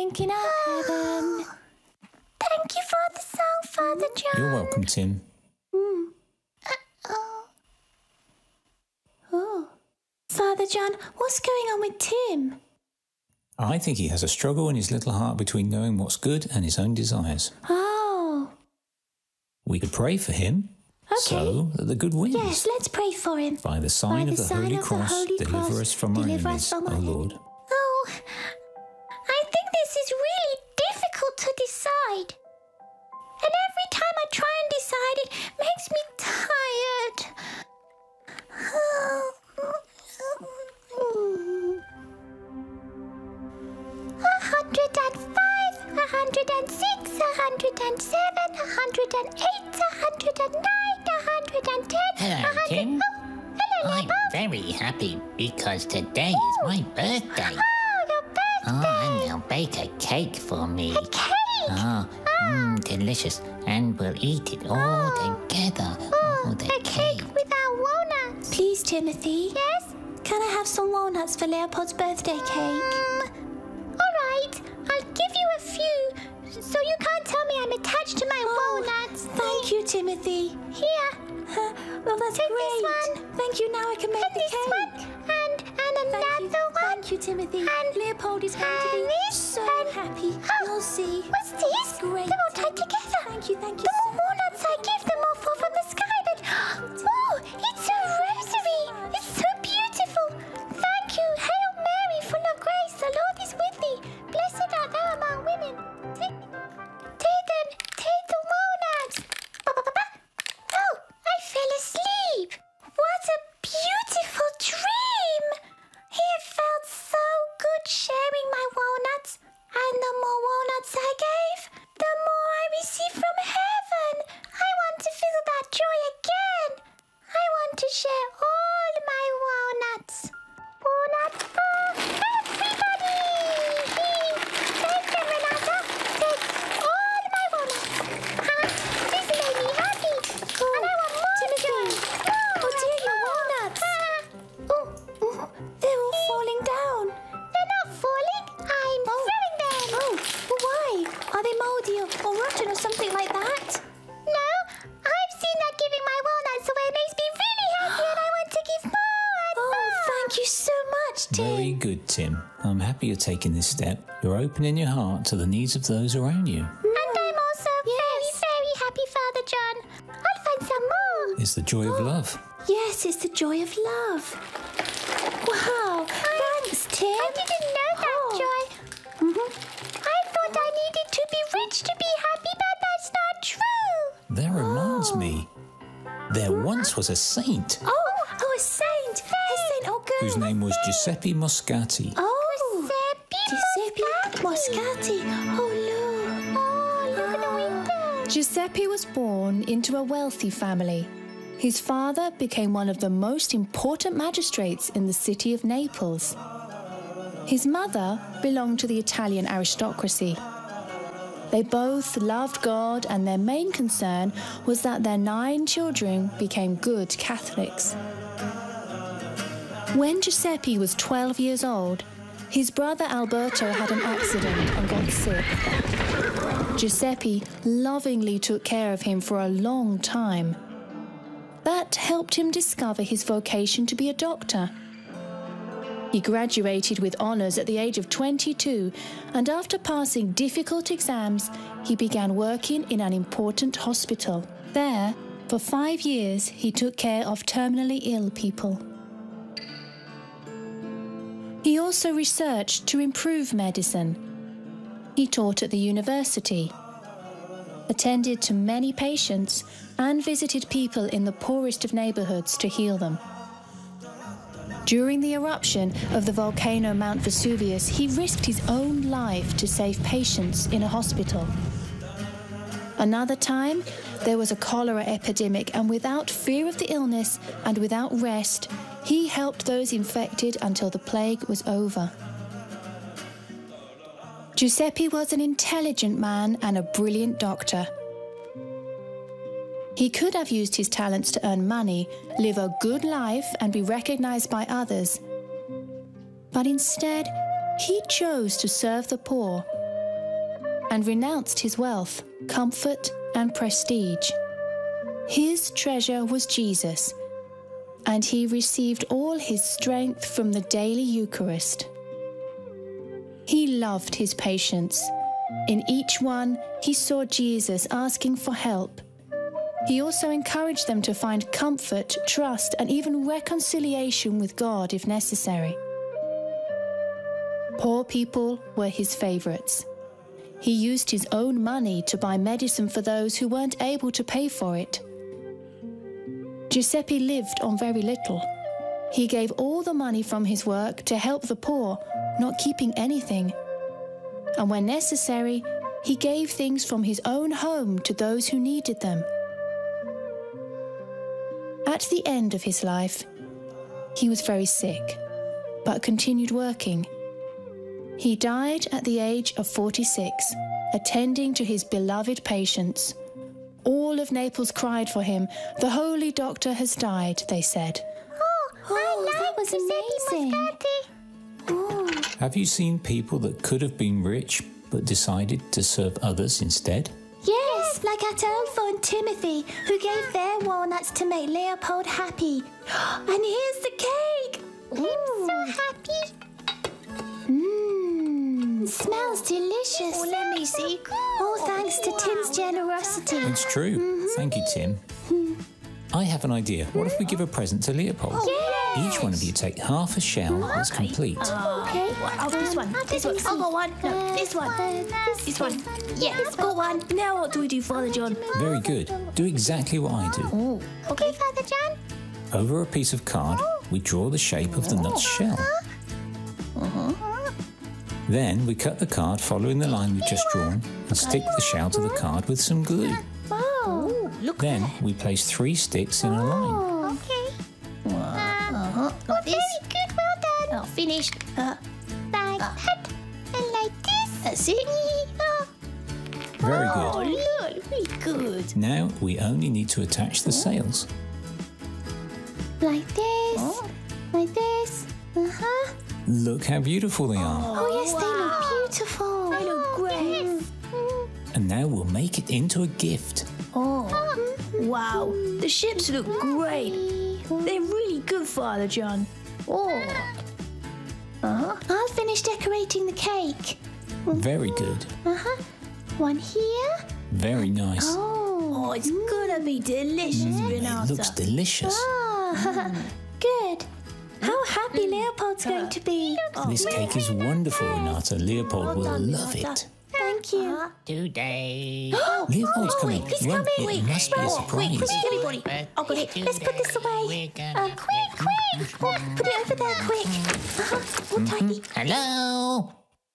thinking of heaven. Thank you for the song, Father John. You're welcome, Tim. Oh. Father John, what's going on with Tim? I think he has a struggle in his little heart between knowing what's good and his own desires. Oh. We could pray for him, so that the good wins. Yes, let's pray for him. By the sign of the Holy Cross, deliver us from our enemies, O Lord. Oh, I think this is really difficult to decide. And every time I try and decide, it makes me tired. 105, 106, 107, 108, 109, 110. Hello, Tim. Oh, hello, I'm Lebo. very happy because today is my birthday. Oh, your birthday. Oh, and they'll bake a cake for me. A cake. Oh, delicious. And we'll eat it all together. Oh, the a cake without walnuts. Please, Timothy. Yes? Can I have some walnuts for Leopold's birthday cake? All right. I'll give you a few, so you can't tell me I'm attached to my walnuts. Thank you, Timothy. Here. Well, that's Take great. this one. Thank you. Now I can make And the this cake. one. And another one. Thank you, Timothy. And- Leopold is going to and be this so and- happy. Oh, You'll see. What's this? Great. They're all tied together. Thank you The so more much. walnuts I give, the more fall from the sky. But oh, it's a rosary. It's so beautiful. Thank you, Hail Mary, full of grace. The Lord is with thee. Blessed art thou among women. Take the walnuts. Ba-ba-ba-ba. Oh, I fell asleep. What a beautiful dream. It felt so good sharing my walnuts. And the more walnuts I gave, the more I received from heaven. I want to feel that joy again. I want to share all my walnuts. Walnuts for everybody! Take them, Renata. Take all my walnuts. This made me happy. And I want more Timothy. joy. Oh, dear, your walnuts. They're all falling down. They're not falling. I'm throwing them. Oh, well, why? Are they mouldy or rotten or something like that? No, I've seen that giving my walnuts away makes me really happy, and I want to give more and more. Oh, thank you so much, Tim. Very good, Tim. I'm happy you're taking this step. You're opening your heart to the needs of those around you. And I'm also very, very happy, Father John. I'll find some more. It's the joy of love. Yes, it's the joy of love. Wow, thanks, Tim. I didn't know that, Joy. I thought I needed to be rich to be happy, but that's not true. That reminds me. There once was a saint Oh, a saint. A saint or girl. whose name was Giuseppe Moscati. Oh, Giuseppe Moscati. Oh, look. Oh, look at the window. Giuseppe was born into a wealthy family. His father became one of the most important magistrates in the city of Naples. His mother belonged to the Italian aristocracy. They both loved God, and their main concern was that their 9 children became good Catholics. When Giuseppe was 12 years old, his brother Alberto had an accident and got sick. Giuseppe lovingly took care of him for a long time. That helped him discover his vocation to be a doctor. He graduated with honours at the age of 22, and after passing difficult exams, he began working in an important hospital. There, for 5 years, he took care of terminally ill people. He also researched to improve medicine. He taught at the university, attended to many patients, and visited people in the poorest of neighbourhoods to heal them. During the eruption of the volcano Mount Vesuvius, he risked his own life to save patients in a hospital. Another time, there was a cholera epidemic, and without fear of the illness and without rest, he helped those infected until the plague was over. Giuseppe was an intelligent man and a brilliant doctor. He could have used his talents to earn money, live a good life, and be recognized by others. But instead, he chose to serve the poor and renounced his wealth, comfort, and prestige. His treasure was Jesus, and he received all his strength from the daily Eucharist. He loved his patients. In each one, he saw Jesus asking for help. He also encouraged them to find comfort, trust, and even reconciliation with God if necessary. Poor people were his favourites. He used his own money to buy medicine for those who weren't able to pay for it. Giuseppe lived on very little. He gave all the money from his work to help the poor, not keeping anything. And when necessary, he gave things from his own home to those who needed them. At the end of his life, he was very sick, but continued working. He died at the age of 46, attending to his beloved patients. All of Naples cried for him. The holy doctor has died, they said. That was amazing. Have you seen people that could have been rich but decided to serve others instead? Yes, like Ataulfo and Timothy, who gave their walnuts to make Leopold happy. And here's the cake! I'm so happy. Smells delicious. Oh, let me see. All thanks to Tim's generosity. It's true. Thank you, Tim. I have an idea. What if we give a present to Leopold? Yes. Each one of you take half a shell that's complete. Okay. Oh, this one. I'll go one. No, this one. This one. Yes, go one. Now what do we do, Father John? Very good. Do exactly what I do. Okay, Father John. Over a piece of card, we draw the shape of the nut's shell. Then we cut the card following the line we've just drawn and stick the shell to the card with some glue. Oh, look. Then we place 3 sticks in a line. Okay. Like this. Very good. Well done. Oh, finished. Like that. And like this. That's it. Very Oh, good. look, really good. Now we only need to attach the sails. Like this. Like this. Look how beautiful they are. Oh, yes, they look beautiful. They look great. And now we'll make it into a gift. Oh, wow. The ships look great. They're really good, Father John. Oh. I'll finish decorating the cake. Very good. One here. Very nice. Oh, it's gonna be delicious, Renata. It looks delicious. Good. How happy Leopold's going to be. This cake is wonderful, Renata. Leopold will love it. Thank you. Today. Leopold's coming. he's Run, coming. it must be a surprise. Quick, everybody. I'll get it. Let's put this away. Quick. Put it over there, quick. Oh, tidy. Hello?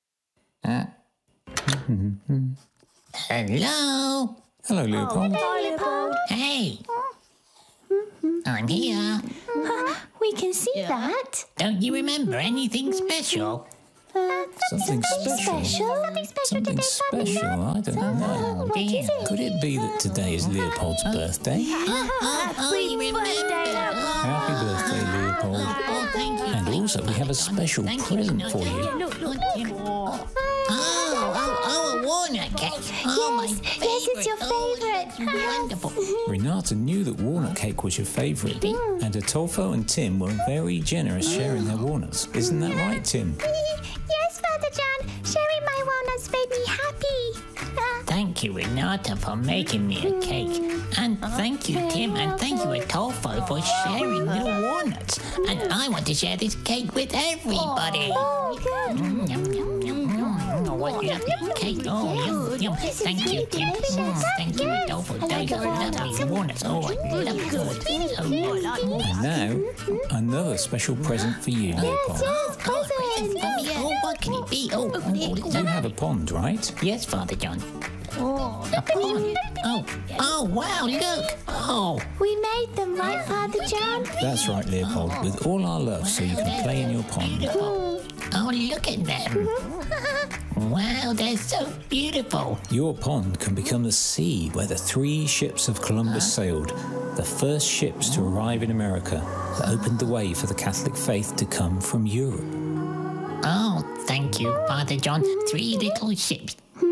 Hello? Hello, Leopold. Hi, Leopold. Hey. I'm here. We can see that. Don't you remember anything special? Something special. Something special. I don't know. Dear. Could it be that today is Leopold's birthday? Oh, you remember. Happy birthday, Leopold. Oh, thank you. And also, we have a special present for you. Look. Oh, a walnut cake. Oh, my favorite. Yes, it's your favorite. Wonderful. Renata knew that walnut cake was your favourite, and Ataulfo and Tim were very generous sharing their walnuts. Isn't that right, Tim? Yes, Father John. Sharing my walnuts made me happy. Thank you, Renata, for making me a cake. And thank you, Tim, and thank you, Ataulfo, for sharing your walnuts. And I want to share this cake with everybody. Oh, good. Yum, yum, yum, yum. Oh, what lovely cake. Oh, yum, yum. Thank you, Tim. Thank you, Adolfo. Those are lovely walnuts. Oh, I love it. So good. And now, another special present for you, Leopold. Oh, what can it be? Oh, You have a pond, right? yes, Father John. A pond. Oh, wow, look. Oh, We made them, right, Father John? That's right, Leopold. With all our love, so you can play in your pond. oh, look at them. Wow, they're so beautiful. Your pond can become the sea where the 3 ships of Columbus sailed, the first ships to arrive in America that opened the way for the Catholic faith to come from Europe. Oh, thank you, Father John. 3 little ships.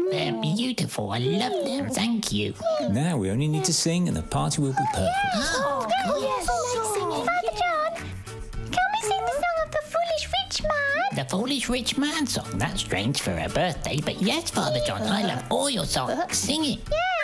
They're beautiful. I love them. Thank you. Now we only need to sing and the party will be perfect. Yes, I like singing. Father John, can we sing the song of the Foolish Rich Man? The Foolish Rich Man song. That's strange for a birthday, but yes, Father John, I love all your songs. Sing it. Yeah.